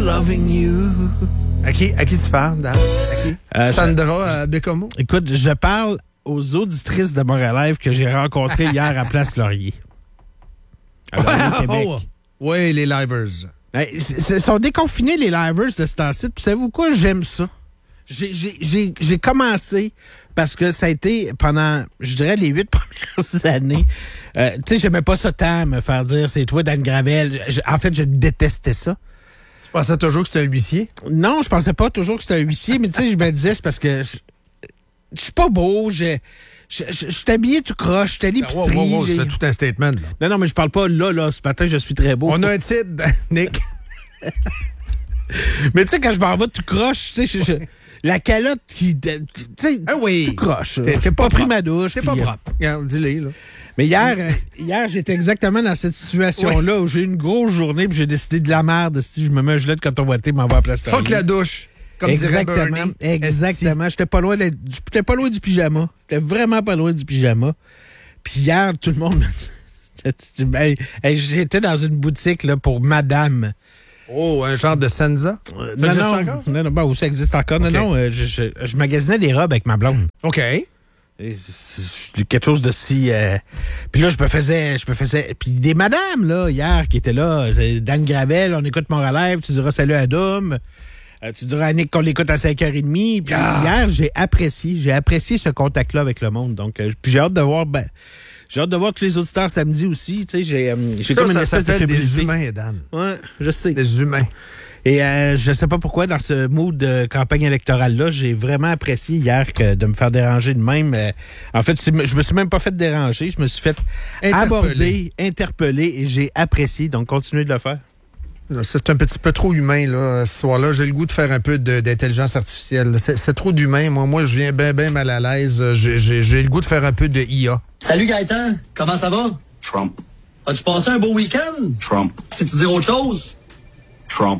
loving you. À qui tu parles, Dan? À qui? Sandra Bécomo? Écoute, je parle aux auditrices de Montréal que j'ai rencontrées hier à Place Laurier. À Québec. Oui, les livers. Ils sont déconfinés, les livers de ce temps-ci. Puis savez-vous quoi? J'aime ça. J'ai commencé parce que ça a été pendant, je dirais, les 8 premières années. Tu sais, j'aimais pas ça tant, me faire dire c'est toi, Dan Gravel. En fait, je détestais ça. Tu pensais toujours que c'était un huissier? Non, je pensais pas toujours que c'était un huissier, mais tu sais, je me disais, c'est parce que je suis pas beau, je suis habillé tout croche, je suis à l'épicerie. C'est tout un statement, là. Non, mais je parle pas là, ce matin, je suis très beau. On a un titre, Nick. Mais tu sais, quand je m'en vais tout croche, tu sais, la calotte qui, tu sais, tout croche. T'es pas pris ma douche. T'es pas propre. Regarde, dis-le, là. Mais hier, j'étais exactement dans cette situation-là où j'ai eu une grosse journée puis j'ai décidé de la merde. Si je me mets un gilet de coton ouaté, m'en va à Place Laurier. Fuck la douche. Comme exactement. Exactement. J'étais pas loin du pyjama. J'étais vraiment pas loin du pyjama. Puis hier, tout le monde m'a dit... j'étais dans une boutique là, pour madame. Oh, un genre de Senza? Ça existe encore? Non, où ça existe encore? Okay. Non, je magasinais des robes avec ma blonde. OK. Quelque chose de si... Puis là, je me faisais... Puis des madames, là, hier, qui étaient là. Dan Gravel, on écoute Montréal, tu diras salut à Dom. Tu diras à Nick qu'on l'écoute à 5h30. Puis hier, j'ai apprécié ce contact-là avec le monde. Donc, puis j'ai hâte de voir... J'ai hâte de voir tous les auditeurs samedi aussi. Tu sais, j'ai comme une espèce de fébrilité. Des humains, Dan. Ouais, je sais. Des humains. Et je sais pas pourquoi, dans ce mood de campagne électorale-là, j'ai vraiment apprécié hier de me faire déranger de même. En fait, je me suis même pas fait déranger. Je me suis fait aborder, interpeller, et j'ai apprécié. Donc, continuez de le faire. C'est un petit peu trop humain, là, ce soir-là. J'ai le goût de faire un peu d'intelligence artificielle. C'est trop d'humain. Moi, je viens bien mal à l'aise. J'ai le goût de faire un peu de IA. Salut Gaëtan, comment ça va? Trump. As-tu passé un beau week-end? Trump. C'est-tu dire autre chose? Trump.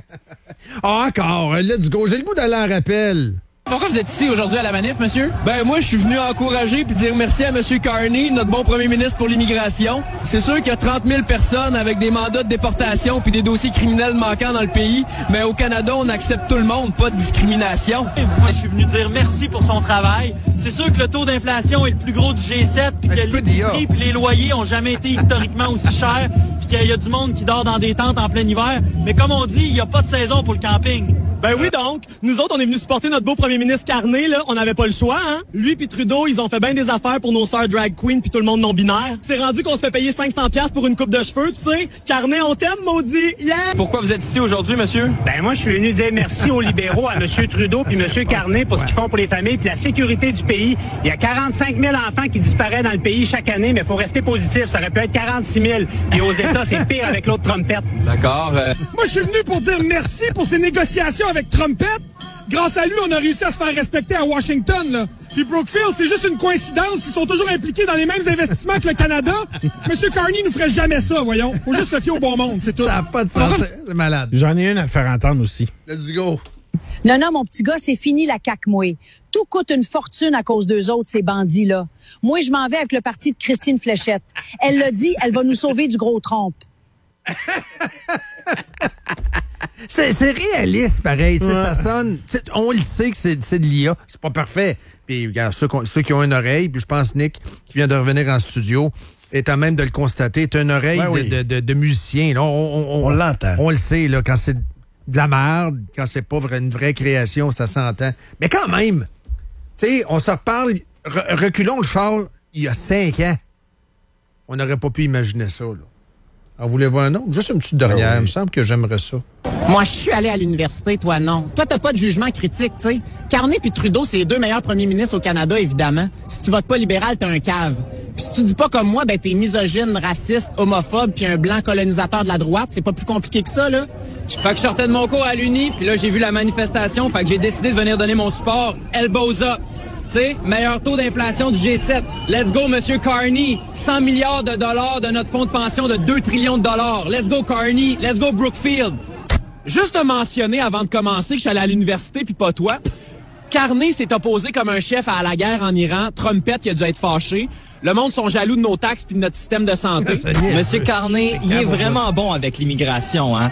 Encore, let's go. J'ai le goût d'aller en rappel. Pourquoi vous êtes ici aujourd'hui à la manif, monsieur? Ben moi, je suis venu encourager puis dire merci à monsieur Carney, notre bon premier ministre pour l'immigration. C'est sûr qu'il y a 30 000 personnes avec des mandats de déportation puis des dossiers criminels manquants dans le pays, mais au Canada, on accepte tout le monde, pas de discrimination. Moi, je suis venu dire merci pour son travail. C'est sûr que le taux d'inflation est le plus gros du G7 puis que l'épicerie puis les loyers ont jamais été historiquement aussi chers puis qu'il y a du monde qui dort dans des tentes en plein hiver. Mais comme on dit, il n'y a pas de saison pour le camping. Ben oui, donc, nous autres, on est venus supporter notre beau premier ministre Carney, là. On n'avait pas le choix, hein. Lui puis Trudeau, ils ont fait bien des affaires pour nos sœurs drag queens puis tout le monde non-binaire. C'est rendu qu'on se fait payer 500$ pour une coupe de cheveux, tu sais. Carney, on t'aime, maudit. Yeah! Pourquoi vous êtes ici aujourd'hui, monsieur? Ben moi, je suis venu dire merci aux libéraux, à monsieur Trudeau puis monsieur Carney pour ce qu'ils font pour les familles puis la sécurité du pays. Il y a 45 000 enfants qui disparaissent dans le pays chaque année, mais il faut rester positif. Ça aurait pu être 46 000. Puis aux États, c'est pire avec l'autre trompette. D'accord. Moi, je suis venu pour dire merci pour ces négociations avec Trumpette. Grâce à lui, on a réussi à se faire respecter à Washington, là. Puis Brookfield, c'est juste une coïncidence. Ils sont toujours impliqués dans les mêmes investissements que le Canada. Monsieur Carney nous ferait jamais ça, voyons. Faut juste se fier au bon monde, c'est tout. Ça n'a pas de sens, c'est malade. J'en ai une à te faire entendre aussi. Let's go. Non, mon petit gars, c'est fini la CAQ, moi. Tout coûte une fortune à cause d'eux autres, ces bandits-là. Moi, je m'en vais avec le parti de Christine Fléchette. Elle l'a dit, elle va nous sauver du gros trompe. C'est réaliste, pareil. Ouais. Ça sonne... On le sait que c'est de l'IA. C'est pas parfait. Puis, regarde, ceux qui ont une oreille, puis je pense, Nick, qui vient de revenir en studio, est à même de le constater, t'as une oreille de musicien. Là. On l'entend. On le sait, là, quand c'est de la merde, quand c'est pas une vraie création, ça s'entend. Mais quand même, tu sais, on se reparle, reculons le char il y a 5 ans. On n'aurait pas pu imaginer ça, là. Alors, voulez-vous un autre? Juste une petite dernière. Il me semble que j'aimerais ça. Moi, je suis allé à l'université, toi, non. Toi, t'as pas de jugement critique, tu sais. Carney puis Trudeau, c'est les 2 meilleurs premiers ministres au Canada, évidemment. Si tu votes pas libéral, t'es un cave. Puis si tu dis pas comme moi, ben t'es misogyne, raciste, homophobe puis un blanc colonisateur de la droite. C'est pas plus compliqué que ça, là. Fait que je sortais de mon cours à l'Uni, puis là, j'ai vu la manifestation. Fait que j'ai décidé de venir donner mon support. Elbows up. Tu sais, meilleur taux d'inflation du G7. Let's go, Monsieur Carney. 100 milliards de dollars de notre fonds de pension de 2 trillions de dollars. Let's go, Carney. Let's go, Brookfield. Juste de mentionner avant de commencer que je suis allé à l'université puis pas toi. Carney s'est opposé comme un chef à la guerre en Iran. Trumpette qui a dû être fâché. Le monde sont jaloux de nos taxes puis de notre système de santé. Monsieur Carney, il est vraiment bon avec l'immigration, hein.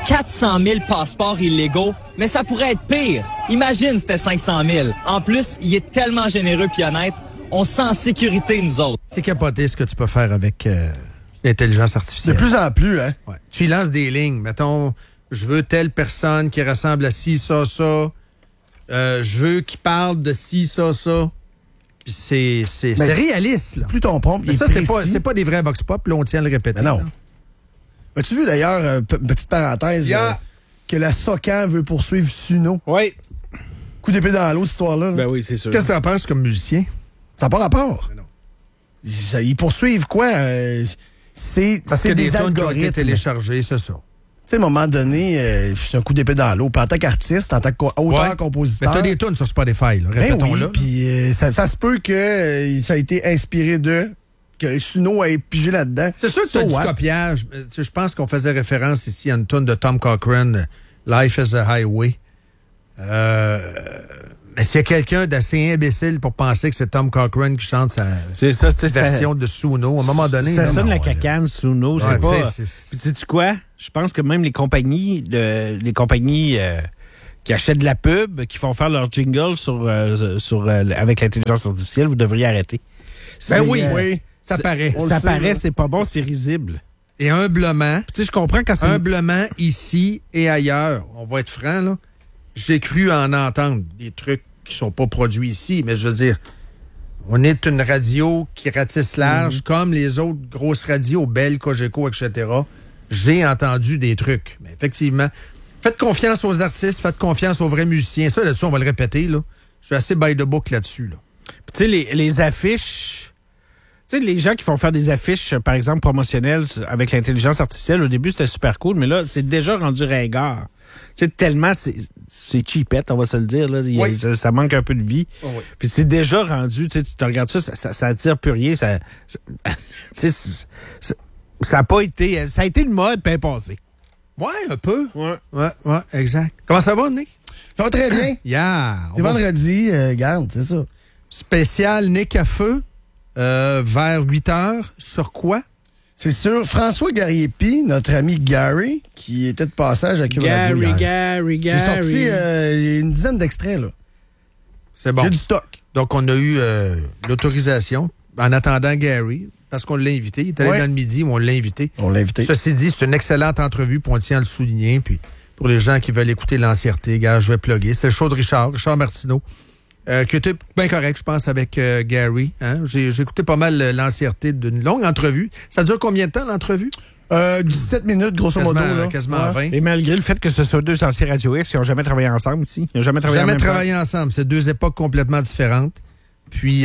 400 000 passeports illégaux, mais ça pourrait être pire. Imagine, c'était 500 000. En plus, il est tellement généreux puis honnête, on se sent en sécurité, nous autres. C'est capoté ce que tu peux faire avec l'intelligence artificielle. De plus en plus, hein? Ouais. Tu y lances des lignes. Mettons, je veux telle personne qui ressemble à ci, ça, ça. Je veux qu'il parle de ci, ça, ça. Puis c'est réaliste, là. Plus ton prompt, mais ça, c'est pas des vrais vox pop, là, on tient à le répéter. Mais non. As-tu vu d'ailleurs, petite parenthèse, que la SOCAN veut poursuivre Suno? Oui. Coup d'épée dans l'eau, cette histoire-là. Ben oui, c'est sûr. Qu'est-ce que t'en penses comme musicien? Ça n'a pas rapport. Non. Ils poursuivent quoi? C'est des algorithmes qui ont été téléchargés, c'est ça. Tu sais, à un moment donné, c'est un coup d'épée dans l'eau. Puis en tant qu'artiste, en tant qu'auteur-compositeur... Mais t'as des tunes sur Spotify, là, répétons-le. Oui, puis ça se peut que ça a été inspiré d'eux, que Suno a pigé là-dedans. C'est sûr que c'est du copiage. Je pense qu'on faisait référence ici à une tune de Tom Cochrane, Life is a Highway. Mais s'il y a quelqu'un d'assez imbécile pour penser que c'est Tom Cochrane qui chante sa version de Suno, à un moment donné... Ça sonne la cacane, Suno, c'est pas... Puis sais-tu quoi? Je pense que même les compagnies qui achètent de la pub, qui font faire leur jingle avec l'intelligence artificielle, vous devriez arrêter. Ben oui, ça paraît. Ça paraît, c'est pas bon, c'est risible. Et humblement, tu sais, je comprends quand c'est... Humblement, ici et ailleurs, on va être franc, là, j'ai cru en entendre des trucs qui sont pas produits ici, mais je veux dire, on est une radio qui ratisse large, comme les autres grosses radios, Bell, Cogeco, etc. J'ai entendu des trucs. Mais effectivement, faites confiance aux artistes, faites confiance aux vrais musiciens. Ça, là-dessus, on va le répéter, là. Je suis assez by the book là-dessus, là. Tu sais, les affiches... Tu sais, les gens qui font faire des affiches, par exemple, promotionnelles avec l'intelligence artificielle, au début, c'était super cool, mais là, c'est déjà rendu ringard. Tu sais, tellement c'est cheapette, on va se le dire. Là. Ça manque un peu de vie. Oh, oui. Puis c'est déjà rendu, tu sais, tu te regardes ça attire plus rien. Ça a pas été... Ça a été une mode, puis elle est passée. Ouais, un peu. Ouais, exact. Comment ça va, Nick? Ça va très bien. C'est vendredi, garde, c'est ça. Spécial Nick à feu. Vers 8 heures, sur quoi? C'est sur François Gariepi, notre ami Gary, qui était de passage à Cube Radio Gary. J'ai sorti une dizaine d'extraits, là. C'est bon. J'ai du stock. Donc, on a eu l'autorisation, en attendant Gary, parce qu'on l'a invité. Il est allé dans le midi, mais on l'a invité. Ceci dit, c'est une excellente entrevue, puis on tient à le souligner. Puis, pour les gens qui veulent écouter l'ancienneté, gars, je vais plugger. C'est le show de Richard Martineau. Qui était bien correct, je pense, avec Gary. Hein? J'ai écouté pas mal l'ancienneté d'une longue entrevue. Ça dure combien de temps, l'entrevue? 17 minutes, grosso modo. Quasiment 20. Et malgré le fait que ce soit deux anciens Radio X qui n'ont jamais travaillé ensemble ici. Ils n'ont jamais travaillé ensemble. C'est deux époques complètement différentes. Puis,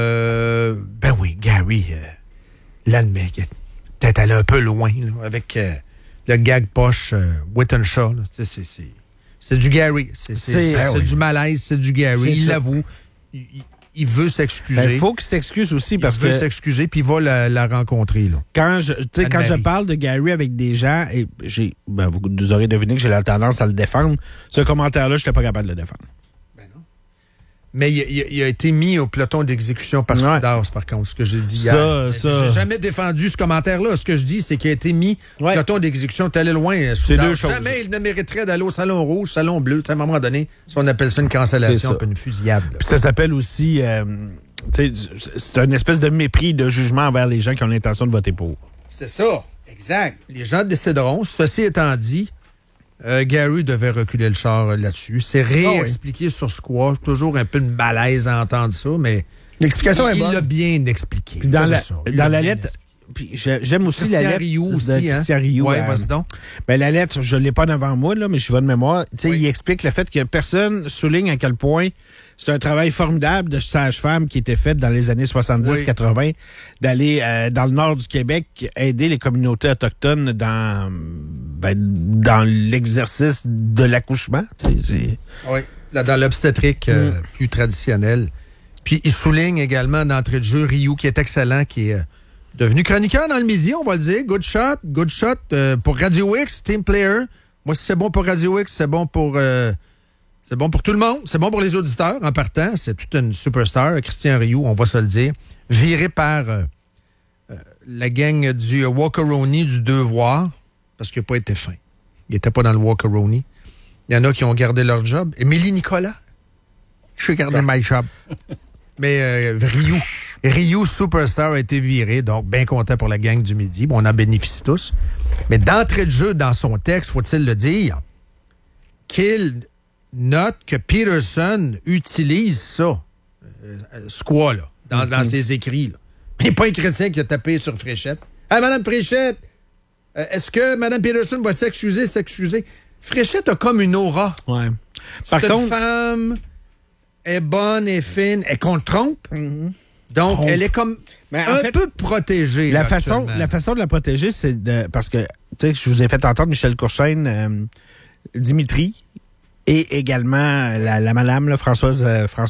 ben oui, Gary l'admet. Peut-être allé un peu loin là, avec le gag poche Wittenshaw. C'est du Gary. C'est du malaise, c'est du Gary. Il l'avoue. Il veut s'excuser. Il faut qu'il s'excuse aussi parce que... Il veut s'excuser, puis il va la rencontrer. Là. Quand je parle de Gary avec des gens, et vous aurez deviné que j'ai la tendance à le défendre, ce commentaire-là, je n'étais pas capable de le défendre. Mais il a été mis au peloton d'exécution par Soudas, par contre, ce que j'ai dit hier. J'ai jamais défendu ce commentaire-là. Ce que je dis, c'est qu'il a été mis au peloton d'exécution. T'es allé loin, Soudas. Jamais il ne mériterait d'aller au Salon Rouge, Salon Bleu. À un moment donné, si on appelle ça une cancellation, puis une fusillade. Puis ça s'appelle aussi... c'est une espèce de mépris, de jugement envers les gens qui ont l'intention de voter pour. C'est ça, exact. Les gens décideront. Ceci étant dit... Gary devait reculer le char là-dessus. C'est réexpliqué sur Squash. Toujours un peu de malaise à entendre ça, mais l'explication est bonne. Il l'a bien expliqué. Puis dans la lettre, puis j'aime aussi la lettre de Christian Rioux. Oui, vas-y donc. Ben, la lettre, je ne l'ai pas devant moi, là, mais je vais de mémoire. Il explique le fait que personne souligne à quel point c'est un travail formidable de sage-femme qui était fait dans les années 70-80, d'aller dans le nord du Québec aider les communautés autochtones dans l'exercice de l'accouchement. Oui, là, dans l'obstétrique plus traditionnelle. Puis il souligne également d'entrée de jeu Rioux, qui est excellent, qui est devenu chroniqueur dans le midi, on va le dire. Good shot pour Radio X, team player. Moi, si c'est bon pour Radio X, c'est bon pour tout le monde. C'est bon pour les auditeurs en partant. C'est toute une superstar, Christian Rioux, on va se le dire. Viré par la gang du Walkeroni du Devoir, parce qu'il n'a pas été fin. Il n'était pas dans le Walkeroni. Il y en a qui ont gardé leur job. Émilie Nicolas, j'ai gardé my job. Mais Ryu Superstar a été viré, donc bien content pour la gang du Midi. Bon, on en bénéficie tous. Mais d'entrée de jeu dans son texte, faut-il le dire, qu'il note que Peterson utilise ça, Squaw, là, dans ses écrits. Là. Il n'est pas un chrétien qui a tapé sur Fréchette. « Hey, Mme Fréchette, est-ce que Mme Peterson va s'excuser? Fréchette a comme une aura. Ouais. C'est une femme, elle est bonne, elle est fine, elle contre Trump. Donc, elle est comme peu protégée. La façon de la protéger, c'est parce que, tu sais, je vous ai fait entendre Michel Courchaine, Dimitri, et également la madame, là, Françoise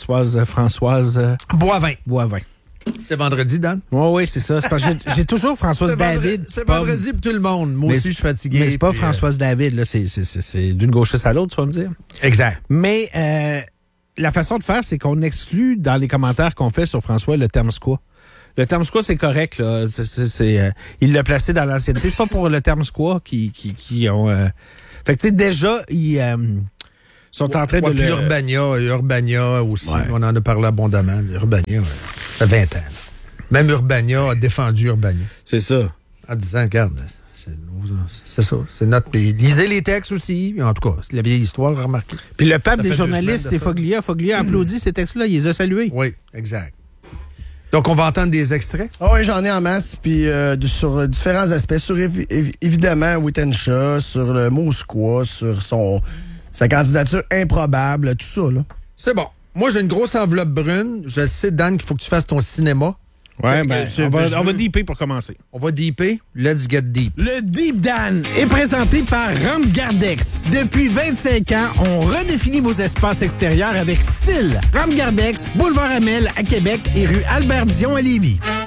Boivin. C'est vendredi, Dan? Oui, c'est ça. C'est parce que j'ai toujours Françoise David. C'est vendredi pour tout le monde. Moi aussi, je suis fatigué. Mais c'est pas Françoise David, là. C'est d'une gauchiste à l'autre, tu vas me dire. Exact. Mais la façon de faire, c'est qu'on exclut dans les commentaires qu'on fait sur François le terme squaw. Le terme squaw, c'est correct, là. Il l'a placé dans l'ancienneté. C'est pas pour le terme squaw qui ont... Fait que, tu sais, déjà, ils sont en train de puis Urbania aussi. Ouais. On en a parlé abondamment. Urbania, ça fait 20 ans. Là. Même Urbania a défendu Urbania. C'est ça. En disant, regarde, c'est ça. C'est notre pays. Lisez les textes aussi. En tout cas, c'est la vieille histoire, remarquez. Puis le pape des journalistes, c'est Foglia. Foglia a applaudi ces textes-là. Il les a salués. Oui, exact. Donc, on va entendre des extraits? Ah oui, j'en ai en masse, puis sur différents aspects. Sur, évidemment, Wittenshaw, sur le mot squaw, sur sa candidature improbable, tout ça, là. C'est bon. Moi, j'ai une grosse enveloppe brune. Je sais, Dan, qu'il faut que tu fasses ton cinéma. Ouais, on va deeper pour commencer. On va deeper. Let's get deep. Le Deep Dan est présenté par Ramgardex. Depuis 25 ans, on redéfinit vos espaces extérieurs avec style. Ramgardex, boulevard Amel à Québec et rue Albert-Dion à Lévis.